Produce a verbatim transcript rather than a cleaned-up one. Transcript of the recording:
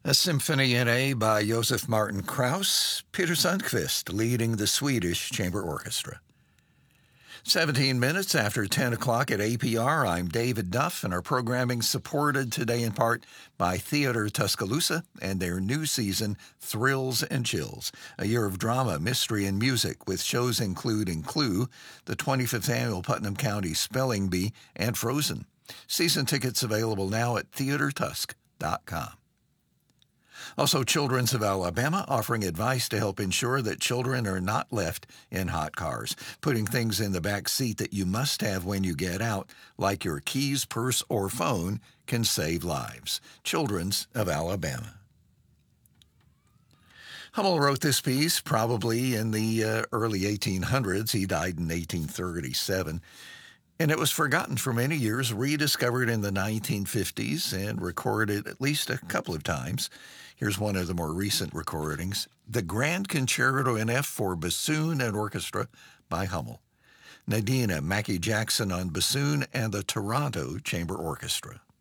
A Symphony in A by Josef Martin Krauss, Peter Sundqvist leading the Swedish Chamber Orchestra. seventeen minutes after ten o'clock at A P R, I'm David Duff, and our programming supported today in part by Theater Tuscaloosa and their new season, Thrills and Chills, a year of drama, mystery, and music with shows including Clue, the twenty-fifth Annual Putnam County Spelling Bee, and Frozen. Season tickets available now at theater tusk dot com. Also, Children's of Alabama offering advice to help ensure that children are not left in hot cars. Putting things in the back seat that you must have when you get out, like your keys, purse, or phone, can save lives. Children's of Alabama. Hummel wrote this piece probably in the uh, early eighteen hundreds. He died in eighteen thirty-seven. And it was forgotten for many years, rediscovered in the nineteen fifties, and recorded at least a couple of times. Here's one of the more recent recordings, the Grand Concerto in F for Bassoon and Orchestra by Hummel. Nadina Mackie Jackson on bassoon and the Toronto Chamber Orchestra.